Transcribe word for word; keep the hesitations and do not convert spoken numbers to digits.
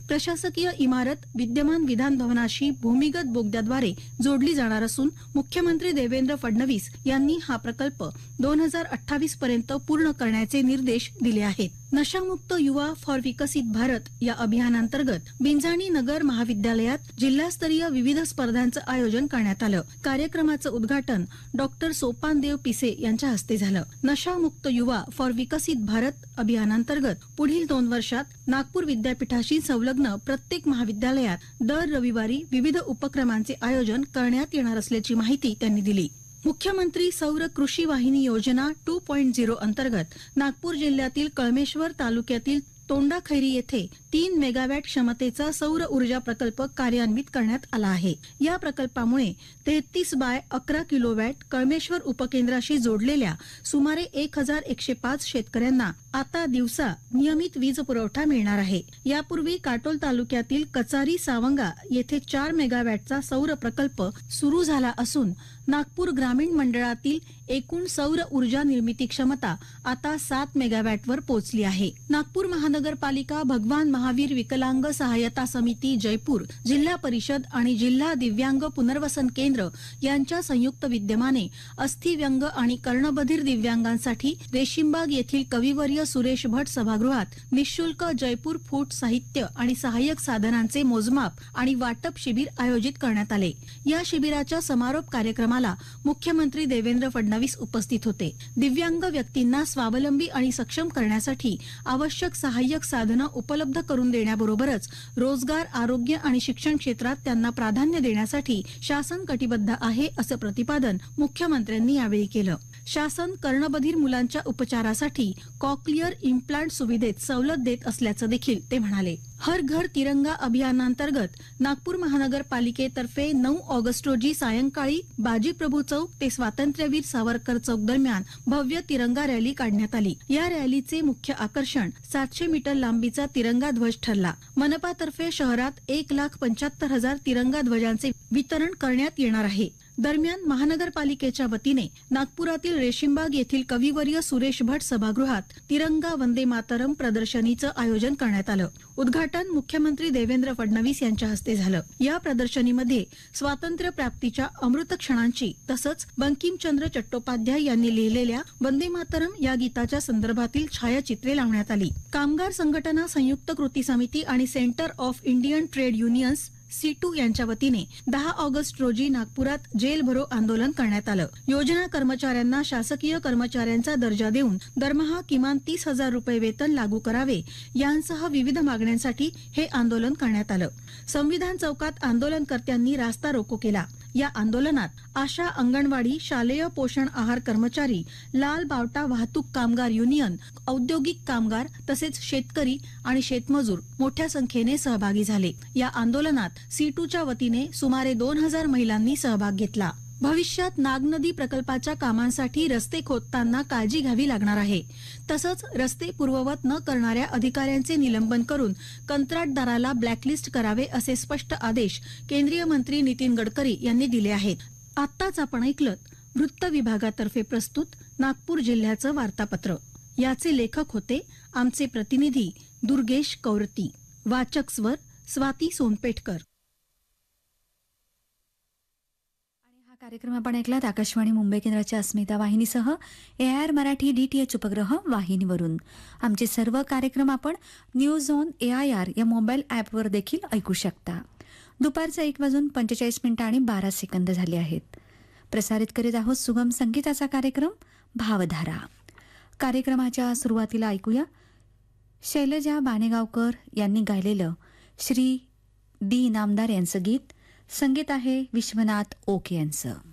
प्रशासकीय इमारत विद्यमान विधान भवनाशी भूमिगत बोगद्याद्वारे जोडली जाणार असून मुख्यमंत्री देवेंद्र फडणवीस यांनी हा प्रकल्प दोन हजार अठ्ठावीस पर्यंत पूर्ण करण्याचे निर्देश दिले आहेत. नशामुक्त युवा फॉर विकसित भारत या अभियानांतर्गत बिंजाणी नगर महाविद्यालयात जिल्हास्तरीय विविध स्पर्धांचं आयोजन करण्यात आलं. कार्यक्रमाचं उद्घाटन डॉक्टर सोपानदेव पिसे यांच्या हस्ते झालं. नशामुक्त युवा फॉर विकसित भारत अभियानांतर्गत पुढील दोन वर्षात नागपूर विद्यापीठाशी संलग्न प्रत्येक महाविद्यालयात दर रविवारी विविध उपक्रमांचे आयोजन करण्यात येणार असल्याची माहिती त्यांनी दिली. मुख्यमंत्री सौर कृषी वाहिनी योजना टू पॉइंट झिरो अंतर्गत नागपूर जिल्ह्यातील कळमेश्वर तालुक्यातील तोंडाखैरी येथे तीन मेगावॅट क्षमतेचा सौर ऊर्जा प्रकल्प कार्यान्वित करण्यात आला आहे. या प्रकल्पामुळे तेहतीस बाय अकरा किलोवॅट कळमेश्वर उपकेंद्राशी जोडलेल्या सुमारे एक हजार एकशे पाच शेतकऱ्यांना आता दिवसा नियमित वीज पुरवठा मिळणार आहे. यापूर्वी काटोल तालुक्यातील कचारी सावंगा येथे चार मेगावॅटचा सौर प्रकल्प सुरू झाला असून नागपूर ग्रामीण मंडळातील एकूण सौर ऊर्जा निर्मिती क्षमता आता सात मेगावॅटवर पोहोचली आहे. नागपूर महानगरपालिका भगवान महावीर विकलांग सहायता समिती जयपूर, जिल्हा परिषद आणि जिल्हा दिव्यांग पुनर्वसन केंद्र यांच्या संयुक्त विद्यमाने अस्थिव्यंग आणि कर्णबधिर दिव्यांगांसाठी रेशीमबाग येथील कविवर्य सुरेश भट सभागृहात निःशुल्क जयपूर फूट साहित्य आणि सहाय्यक साधनांचे मोजमाप आणि वाटप शिबिर आयोजित करण्यात आले. या शिबिराच्या समारोप कार्यक्रमाला मुख्यमंत्री देवेंद्र फडणवीस उपस्थित होते. दिव्यांग व्यक्तींना स्वावलंबी आणि सक्षम करण्यासाठी आवश्यक सहाय्यक साधनं उपलब्ध करून देण्याबरोबरच रोजगार, आरोग्य आणि शिक्षण क्षेत्रात त्यांना प्राधान्य देण्यासाठी शासन कटिबद्ध आहे असं प्रतिपादन मुख्यमंत्र्यांनी यावेळी केलं. शासन कर्णबधिर मुलांच्या उपचारासाठी कॉक्लिअर इम्प्लांट सुविधेत सवलत देत असल्याचं देखील ते म्हणाले. हर घर तिरंगा अभियानांतर्गत नागपूर महानगरपालिकेतर्फे नऊ ऑगस्ट रोजी सायंकाळी बाजीप्रभू चौक ते स्वातंत्र्यवीर सावरकर चौक दरम्यान भव्य तिरंगा रॅली काढण्यात आली. या रॅलीचे मुख्य आकर्षण सातशे मीटर लांबीचा तिरंगा ध्वज ठरला. मनपातर्फे शहरात एक लाख पंच्याहत्तर हजार तिरंगा ध्वजांचे वितरण करण्यात येणार आहे. दरम्यान महानगरपालिकेच्या वतीने नागपुरातील रेशीमबाग येथील कविवर्य सुरेश भट सभागृहात तिरंगा वंदे मातरम प्रदर्शनीचं आयोजन करण्यात आलं. उद्घाटन मुख्यमंत्री देवेंद्र फडणवीस यांच्या हस्ते झालं. या प्रदर्शनीमध्ये स्वातंत्र्य प्राप्तीच्या अमृत क्षणांची तसंच बंकिमचंद्र चट्टोपाध्याय यांनी लिहिलेल्या वंदे मातरम या गीताच्या संदर्भातील छायाचित्रे लावण्यात आली. कामगार संघटना संयुक्त कृती समिती आणि centre of Indian trade unions CITU यांच्या वतीने दहा ऑगस्ट रोजी नागपुरात जेल भरो आंदोलन करण्यात आलं. योजना कर्मचाऱ्यांना शासकीय कर्मचाऱ्यांचा दर्जा देऊन दरमहा किमान तीस हजार रुपये वेतन लागू करावे यांसह विविध मागण्यांसाठी हे आंदोलन करण्यात आलं. संविधान चौकात आंदोलनकर्त्यांनी रास्ता रोको केला. या आंदोलनात आशा, अंगणवाडी, शालेय पोषण आहार कर्मचारी, लाल बावटा वाहतूक कामगार युनियन, औद्योगिक कामगार तसेच शेतकरी आणि शेतमजूर मोठ्या संख्येने सहभागी झाले. या आंदोलनात सीटूच्या वतीने सुमारे दोन हजार महिलांनी सहभाग घेतला. भविष्यात नागनदी प्रकल्पाच्या कामांसाठी रस्ते खोदताना काळजी घ्यावी लागणार आहे. तसंच रस्ते पूर्ववत न करणाऱ्या अधिकाऱ्यांचे निलंबन करून कंत्राटदाराला ब्लॅकलिस्ट करावे असे स्पष्ट आदेश केंद्रीय मंत्री नितीन गडकरी यांनी दिले आहेत. आत्ताच आपण ऐकलं वृत्त विभागातर्फे प्रस्तुत नागपूर जिल्ह्याचं वार्तापत्र. याचे लेखक होते आमचे प्रतिनिधी दुर्गेश कौरती. वाचक स्वर स्वाती सोनपेठकर. कार्यक्रम आपण ऐकलात आकाशवाणी मुंबई केंद्राच्या अस्मिता वाहिनीसह ए आर मराठी डीटीएच उपग्रह वाहिनीवरून. आमचे सर्व कार्यक्रम आपण news on A I R या मोबाईल ॲपवर देखील ऐकू शकता. दुपारचं एक वाजून पंचेचाळीस मिनिटं आणि बारा सेकंद झाले आहेत. प्रसारित करीत आहोत सुगम संगीताचा कार्यक्रम भावधारा. कार्यक्रमाच्या सुरुवातीला ऐकूया शैलजा बाणेगावकर यांनी गायलेलं श्री डी नामदार यांचं गीत. संगीत आहे विश्वनाथ ओक यांचं.